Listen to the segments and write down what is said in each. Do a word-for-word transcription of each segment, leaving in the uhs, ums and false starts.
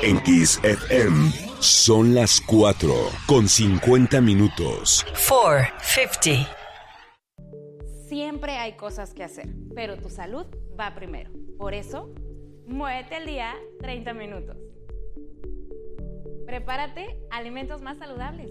En Kiss F M son las cuatro con cincuenta minutos. cuatro cincuenta. Siempre hay cosas que hacer, pero tu salud va primero. Por eso, muévete al día treinta minutos. Prepárate alimentos más saludables.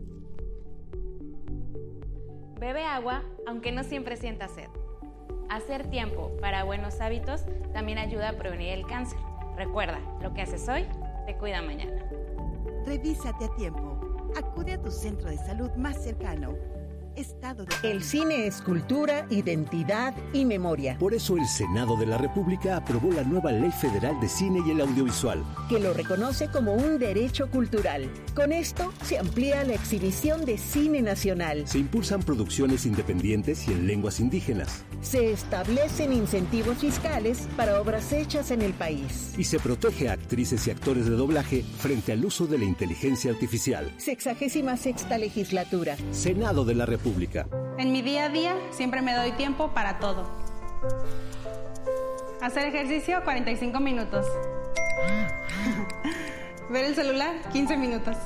Bebe agua, aunque no siempre sientas sed. Hacer tiempo para buenos hábitos también ayuda a prevenir el cáncer. Recuerda, lo que haces hoy te cuida mañana. Revísate a tiempo. Acude a tu centro de salud más cercano. Estado de... El cine es cultura, identidad y memoria. Por eso el Senado de la República aprobó la nueva Ley Federal de Cine y el Audiovisual, que lo reconoce como un derecho cultural. Con esto se amplía la exhibición de cine nacional. Se impulsan producciones independientes y en lenguas indígenas. Se establecen incentivos fiscales para obras hechas en el país. Y se protege a actrices y actores de doblaje frente al uso de la inteligencia artificial. Sexagésima sexta legislatura. Senado de la República. En mi día a día siempre me doy tiempo para todo. Hacer ejercicio cuarenta y cinco minutos. Ver el celular quince minutos.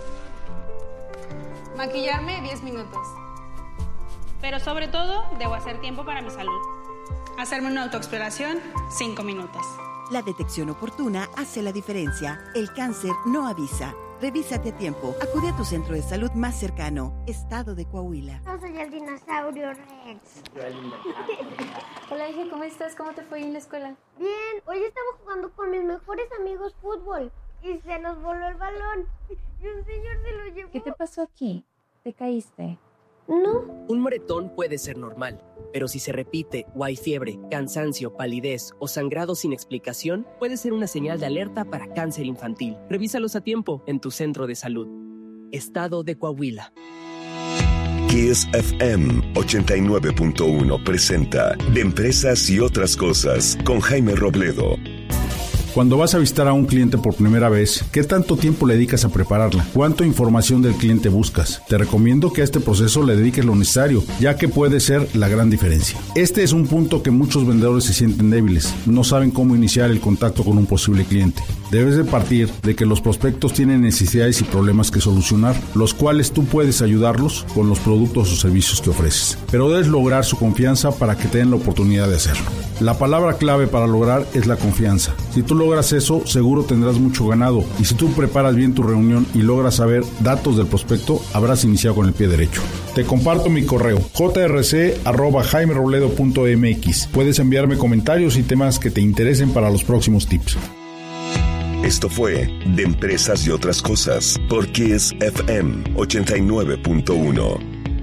Maquillarme diez minutos. Pero sobre todo debo hacer tiempo para mi salud. Hacerme una autoexploración cinco minutos. La detección oportuna hace la diferencia. El cáncer no avisa. Revísate a tiempo. Acude a tu centro de salud más cercano. Estado de Coahuila. Yo soy el dinosaurio Rex. Hola, hija, ¿cómo estás? ¿Cómo te fue en la escuela? Bien, hoy estamos jugando con mis mejores amigos fútbol y se nos voló el balón y un señor se lo llevó. ¿Qué te pasó aquí? ¿Te caíste? No. Un moretón puede ser normal, pero si se repite o hay fiebre, cansancio, palidez o sangrado sin explicación, puede ser una señal de alerta para cáncer infantil. Revísalos a tiempo en tu centro de salud. Estado de Coahuila. Kiss F M ochenta y nueve punto uno presenta De Empresas y Otras Cosas con Jaime Robledo. Cuando vas a visitar a un cliente por primera vez, ¿qué tanto tiempo le dedicas a prepararla? ¿Cuánta información del cliente buscas? Te recomiendo que a este proceso le dediques lo necesario, ya que puede ser la gran diferencia. Este es un punto que muchos vendedores se sienten débiles, no saben cómo iniciar el contacto con un posible cliente. Debes de partir de que los prospectos tienen necesidades y problemas que solucionar, los cuales tú puedes ayudarlos con los productos o servicios que ofreces. Pero debes lograr su confianza para que tengan la oportunidad de hacerlo. La palabra clave para lograr es la confianza. Si tú logras eso, seguro tendrás mucho ganado. Y si tú preparas bien tu reunión y logras saber datos del prospecto, habrás iniciado con el pie derecho. Te comparto mi correo, j r c arroba jaime robledo punto m x. Puedes enviarme comentarios y temas que te interesen para los próximos tips. Esto fue De Empresas y Otras Cosas por Kiss F M ochenta y nueve punto uno.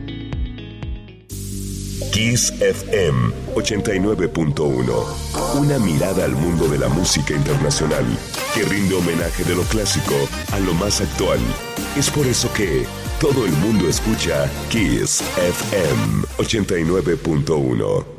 Kiss F M ochenta y nueve punto uno. Una mirada al mundo de la música internacional que rinde homenaje de lo clásico a lo más actual. Es por eso que todo el mundo escucha Kiss F M ochenta y nueve punto uno.